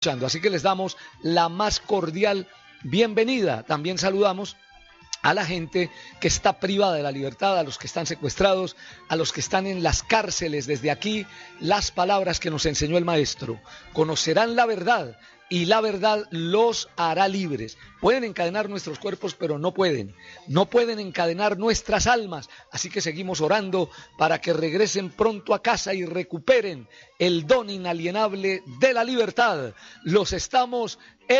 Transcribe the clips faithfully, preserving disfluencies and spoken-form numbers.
Así que les damos la más cordial bienvenida. También saludamos a la gente que está privada de la libertad, a los que están secuestrados, a los que están en las cárceles. Desde aquí, las palabras que nos enseñó el maestro: conocerán la verdad y la verdad los hará libres. Pueden encadenar nuestros cuerpos, pero no pueden, no pueden encadenar nuestras almas. Así que seguimos orando para que regresen pronto a casa y recuperen el don inalienable de la libertad. Los estamos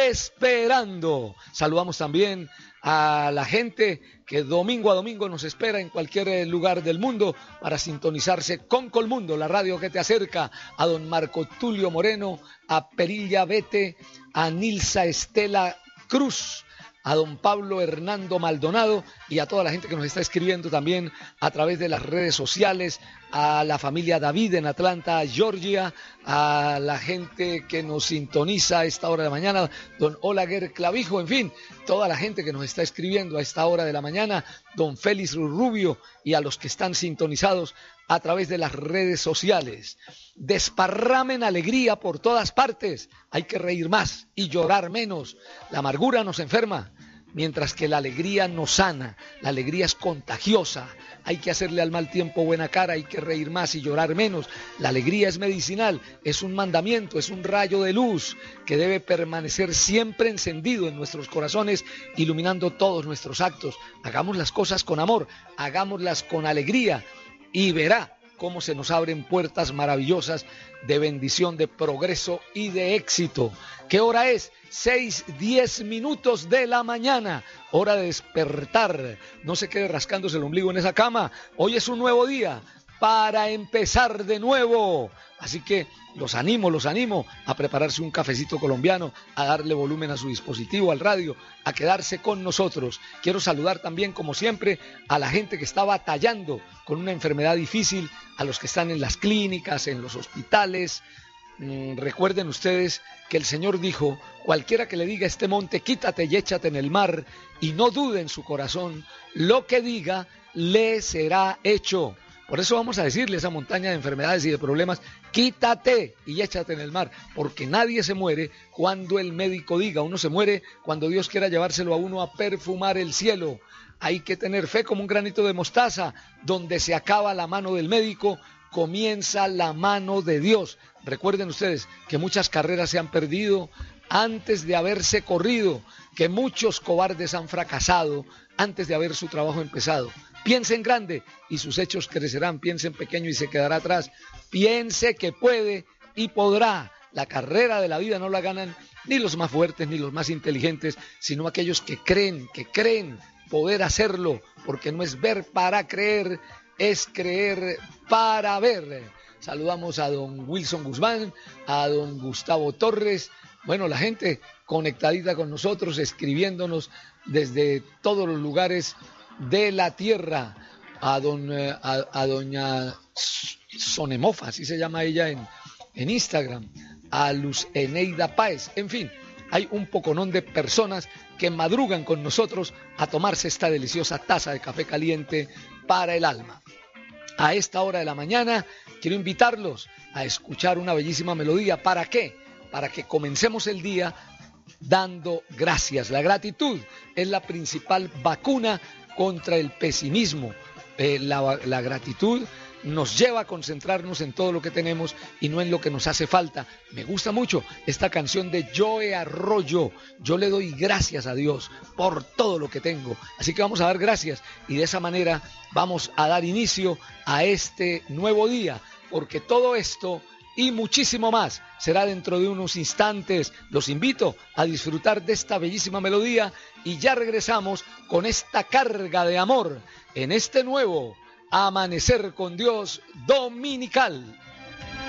esperando. Saludamos también a la gente que domingo a domingo nos espera en cualquier lugar del mundo para sintonizarse con Colmundo, la radio que te acerca, a don Marco Tulio Moreno, a Perilla Bete, a Nilsa Estela Cruz, a don Pablo Hernando Maldonado y a toda la gente que nos está escribiendo también a través de las redes sociales, a la familia David en Atlanta, Georgia, a la gente que nos sintoniza a esta hora de la mañana, don Olaguer Clavijo, en fin, toda la gente que nos está escribiendo a esta hora de la mañana, don Félix Rubio, y a los que están sintonizados a través de las redes sociales. Desparramen alegría por todas partes. Hay que reír más y llorar menos. La amargura nos enferma, mientras que la alegría nos sana. La alegría es contagiosa. Hay que hacerle al mal tiempo buena cara, hay que reír más y llorar menos. La alegría es medicinal, es un mandamiento, es un rayo de luz que debe permanecer siempre encendido en nuestros corazones, iluminando todos nuestros actos. Hagamos las cosas con amor, hagámoslas con alegría, y verá cómo se nos abren puertas maravillosas de bendición, de progreso y de éxito. ¿Qué hora es? Seis, diez minutos de la mañana, hora de despertar. No se quede rascándose el ombligo en esa cama. Hoy es un nuevo día para empezar de nuevo. Así que los animo, los animo a prepararse un cafecito colombiano, a darle volumen a su dispositivo, al radio, a quedarse con nosotros. Quiero saludar también, como siempre, a la gente que está batallando con una enfermedad difícil, a los que están en las clínicas, en los hospitales. Mm, recuerden ustedes que el Señor dijo: cualquiera que le diga a este monte, quítate y échate en el mar, y no dude en su corazón, lo que diga le será hecho. Por eso vamos a decirle a esa montaña de enfermedades y de problemas: quítate y échate en el mar, porque nadie se muere cuando el médico diga. Uno se muere cuando Dios quiera llevárselo a uno a perfumar el cielo. Hay que tener fe como un granito de mostaza. Donde se acaba la mano del médico, comienza la mano de Dios. Recuerden ustedes que muchas carreras se han perdido antes de haberse corrido, que muchos cobardes han fracasado antes de haber su trabajo empezado. Piense en grande y sus hechos crecerán. Piense en pequeño y se quedará atrás. Piense que puede y podrá. La carrera de la vida no la ganan ni los más fuertes ni los más inteligentes, sino aquellos que creen, que creen poder hacerlo, porque no es ver para creer, es creer para ver. Saludamos a don Wilson Guzmán, a don Gustavo Torres, bueno, la gente conectadita con nosotros, escribiéndonos desde todos los lugares de la tierra, a, don, a, a doña Sonemofa, así se llama ella en, en Instagram, a Luz Eneida Páez, en fin, hay un poconón de personas que madrugan con nosotros a tomarse esta deliciosa taza de café caliente para el alma. A esta hora de la mañana quiero invitarlos a escuchar una bellísima melodía. ¿Para qué? Para que comencemos el día dando gracias. La gratitud es la principal vacuna contra el pesimismo. Eh, la, la gratitud nos lleva a concentrarnos en todo lo que tenemos y no en lo que nos hace falta. Me gusta mucho esta canción de Joe Arroyo. Yo le doy gracias a Dios por todo lo que tengo. Así que vamos a dar gracias y de esa manera vamos a dar inicio a este nuevo día, porque todo esto y muchísimo más será dentro de unos instantes. Los invito a disfrutar de esta bellísima melodía y ya regresamos con esta carga de amor en este nuevo Amanecer con Dios Dominical.